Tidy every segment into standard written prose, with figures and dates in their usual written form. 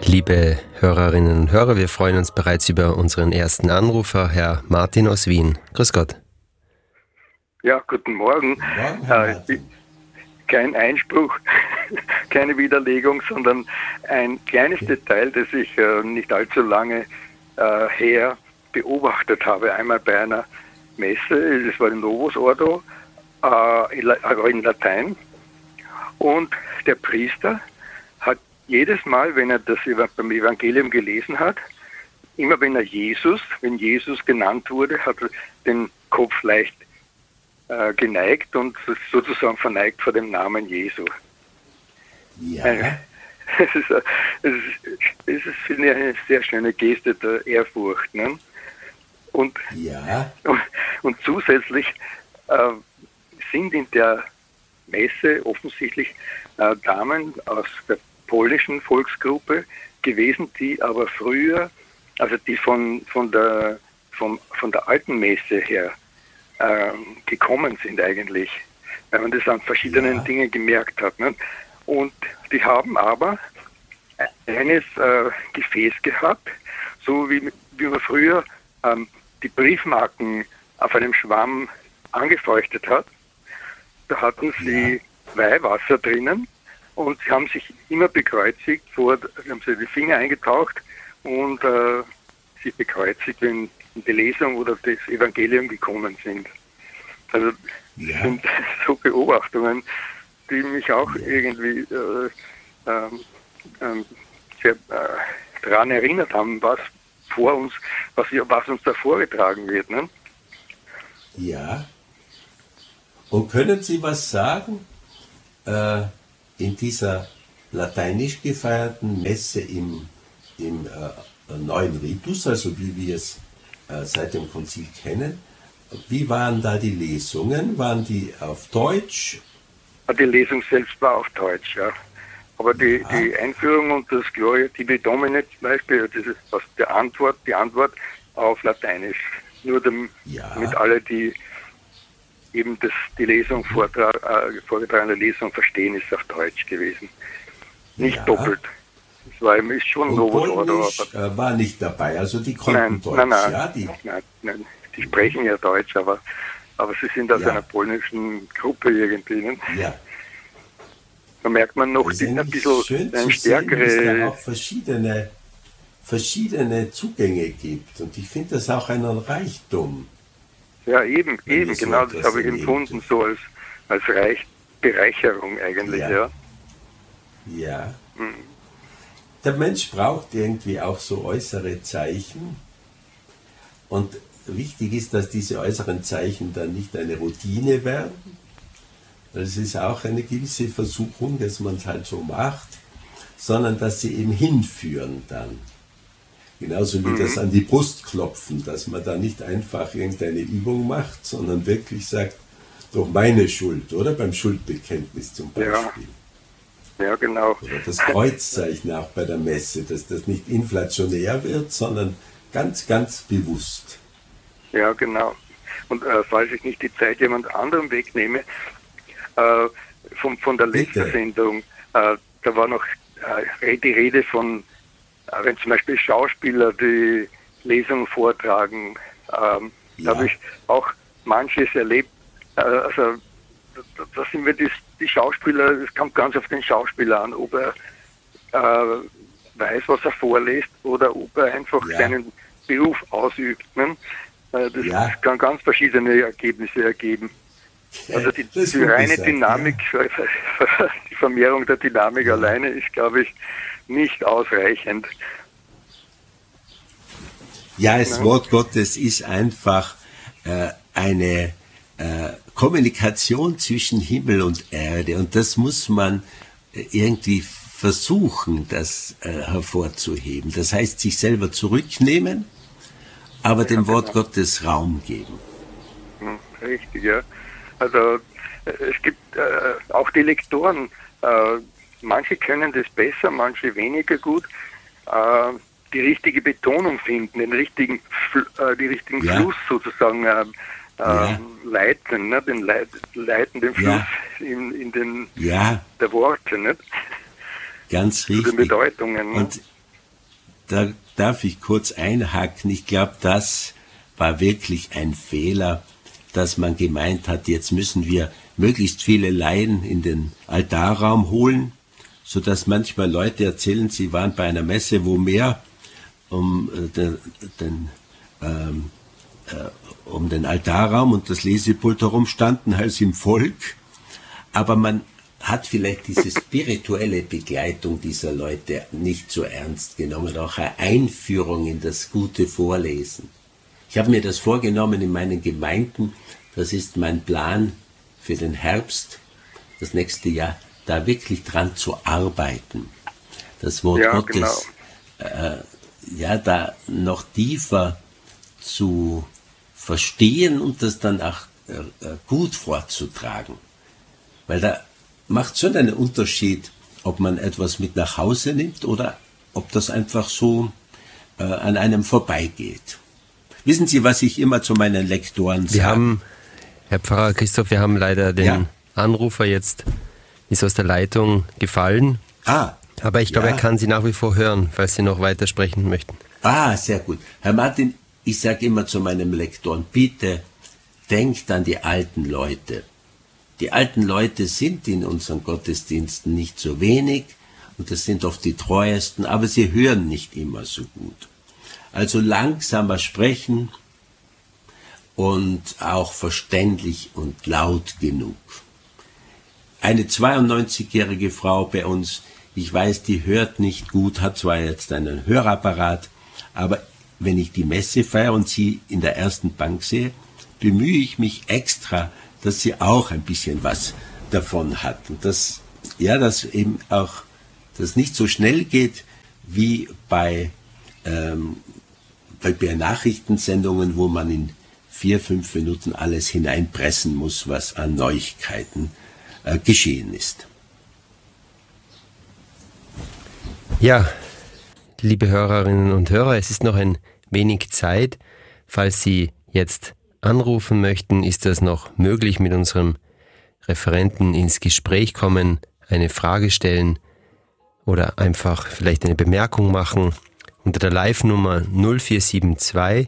Liebe Hörerinnen und Hörer, wir freuen uns bereits über unseren ersten Anrufer, Herr Martin aus Wien. Grüß Gott. Ja, guten Morgen. Kein Einspruch, keine Widerlegung, sondern ein kleines Detail, das ich nicht allzu lange her beobachtet habe. Einmal bei einer Messe, das war im Novus Ordo, in Latein. Und der Priester hat jedes Mal, wenn er das beim Evangelium gelesen hat, immer wenn Jesus genannt wurde, hat er den Kopf leicht geneigt und sozusagen verneigt vor dem Namen Jesu. Ja. Es ist finde ich, eine sehr schöne Geste der Ehrfurcht. Ne? Und zusätzlich sind in der Messe offensichtlich Damen aus der polnischen Volksgruppe gewesen, die aber früher, also die von der alten Messe her gekommen sind eigentlich, weil man das an verschiedenen Dingen gemerkt hat. Ne? Und die haben aber eines Gefäß gehabt, so wie man früher die Briefmarken auf einem Schwamm angefeuchtet hat. Da hatten sie Weihwasser drinnen und sie haben sich immer bekreuzigt, haben sie die Finger eingetaucht und sich bekreuzigt, wenn in die Lesung oder das Evangelium gekommen sind. Also das sind so Beobachtungen, die mich auch irgendwie sehr daran erinnert haben, was uns da vorgetragen wird. Ne? Ja. Und können Sie was sagen in dieser lateinisch gefeierten Messe im neuen Ritus, also wie wir es seit dem Konzil kennen? Wie waren da die Lesungen? Waren die auf Deutsch? Die Lesung selbst war auf Deutsch, ja. Aber die Einführung und das Gloria Tibi Domine zum Beispiel, das ist die Antwort auf Lateinisch. Nur damit alle, die eben die Lesung vorgetragene Lesung verstehen, ist auf Deutsch gewesen. Nicht doppelt. Das ist schon Novus Ordo. War nicht dabei, also die konnten Deutsch. Nein, die sprechen ja Deutsch, aber sie sind aus einer polnischen Gruppe irgendwie. Ne? Ja. Da merkt man noch ein bisschen eine stärkere... Sehen, dass es da auch verschiedene Zugänge gibt. Und ich finde das auch einen Reichtum. Ja, eben, genau, das habe ich empfunden, so als Bereicherung eigentlich, ja. Ja. Der Mensch braucht irgendwie auch so äußere Zeichen. Und wichtig ist, dass diese äußeren Zeichen dann nicht eine Routine werden. Das ist auch eine gewisse Versuchung, dass man es halt so macht, sondern dass sie eben hinführen dann. Genauso wie das an die Brust klopfen, dass man da nicht einfach irgendeine Übung macht, sondern wirklich sagt, doch meine Schuld, oder? Beim Schuldbekenntnis zum Beispiel. Ja, genau. Oder das Kreuzzeichen auch bei der Messe, dass das nicht inflationär wird, sondern ganz, ganz bewusst. Ja, genau. Und falls ich nicht die Zeit jemand anderem wegnehme, von der letzten Sendung, da war noch die Rede von, wenn zum Beispiel Schauspieler die Lesung vortragen, da habe ich auch manches erlebt. Also da sind wir die Schauspieler, es kommt ganz auf den Schauspieler an, ob er weiß, was er vorliest oder ob er einfach seinen Beruf ausübt. Ne? Das kann ganz verschiedene Ergebnisse ergeben. Also die reine Dynamik, die Vermehrung der Dynamik alleine ist, glaube ich, nicht ausreichend. Ja, das Wort Gottes ist einfach eine Kommunikation zwischen Himmel und Erde, und das muss man irgendwie versuchen, das hervorzuheben. Das heißt, sich selber zurücknehmen, aber dem Wort Gottes Raum geben. Richtig, ja. Also es gibt auch die Lektoren, manche können das besser, manche weniger gut, die richtige Betonung finden, die richtigen Fluss sozusagen leiten, ne? Den leitenden Fluss in den der Worte, nicht? Ganz richtig. Den Bedeutungen. Und da darf ich kurz einhaken. Ich glaube, das war wirklich ein Fehler, dass man gemeint hat, jetzt müssen wir möglichst viele Laien in den Altarraum holen, sodass manchmal Leute erzählen, sie waren bei einer Messe, wo mehr um den Altarraum und das Lesepult herum standen als im Volk. Aber man hat vielleicht diese spirituelle Begleitung dieser Leute nicht so ernst genommen, auch eine Einführung in das gute Vorlesen. Ich habe mir das vorgenommen in meinen Gemeinden, das ist mein Plan für den Herbst, das nächste Jahr, da wirklich dran zu arbeiten. Das Wort Gottes da noch tiefer zu verstehen und das dann auch gut vorzutragen. Weil da macht schon einen Unterschied, ob man etwas mit nach Hause nimmt oder ob das einfach so an einem vorbeigeht. Wissen Sie, was ich immer zu meinen Lektoren sage? Herr Pfarrer Christoph, wir haben leider den Anrufer jetzt, ist aus der Leitung gefallen. Aber ich glaube, er kann Sie nach wie vor hören, falls Sie noch weiter sprechen möchten. Sehr gut. Herr Martin, ich sage immer zu meinem Lektoren, bitte denkt an die alten Leute. Die alten Leute sind in unseren Gottesdiensten nicht so wenig und das sind oft die treuesten, aber sie hören nicht immer so gut. Also langsamer sprechen und auch verständlich und laut genug. Eine 92-jährige Frau bei uns, ich weiß, die hört nicht gut, hat zwar jetzt einen Hörapparat, aber wenn ich die Messe feiere und sie in der ersten Bank sehe, bemühe ich mich extra, dass sie auch ein bisschen was davon hat. Und dass eben auch das nicht so schnell geht wie bei Nachrichtensendungen, wo man in 4-5 Minuten alles hineinpressen muss, was an Neuigkeiten geschehen ist. Ja, liebe Hörerinnen und Hörer, es ist noch ein wenig Zeit. Falls Sie jetzt anrufen möchten, ist das noch möglich, mit unserem Referenten ins Gespräch kommen, eine Frage stellen oder einfach vielleicht eine Bemerkung machen unter der Live-Nummer 0472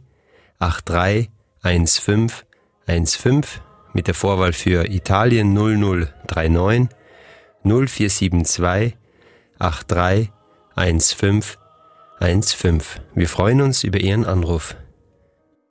831515 mit der Vorwahl für Italien 0039 0472 831515. Wir freuen uns über Ihren Anruf.